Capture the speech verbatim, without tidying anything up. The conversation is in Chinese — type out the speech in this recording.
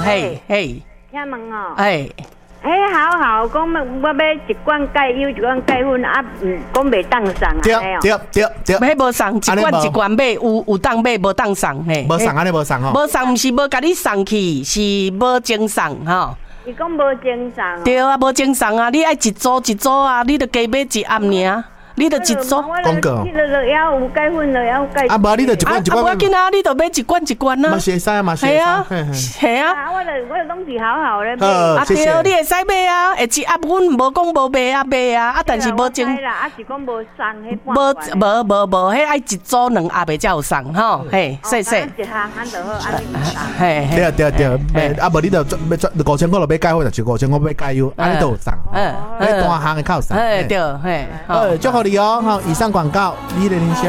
嘿嘿， 请问哦， 哎。 哎，好好，讲我要一罐钙油，一罐钙粉啊，嗯，讲袂当送啊， 对对对对， 买无送，一罐一罐买，有有当买，无当送嘿。 无送安尼无送吼。 无送毋是无甲你送去，是无精送吼。 伊讲无精送。 对啊，无精送啊，你爱一组一组啊，你着加买一盒尔。你着一组广告， 你着要有钙粉了，要有钙。 啊，无你着一罐一罐。 啊，无要紧啊，你着买一罐一罐啊。 嘛是会使啊，嘛是会使。 系啊，系啊。 啊，我着我着拢是好好咧。 啊对，你会使买啊，会一盒阮无讲无卖啊卖啊，啊但是无精。 啦，啊是讲无送迄半。 无无无无，迄爱一组两盒的才有送吼，嘿，细细。 一项安就好，安尼唔送。 嘿， 对啊对啊对啊，啊无你着要五千块就买钙粉，就是五千块买钙油，安尼都有送。嗯，迄单行的较有送。 嘿对，嘿。 呃，祝福你哦，吼，以上广告，你的林香。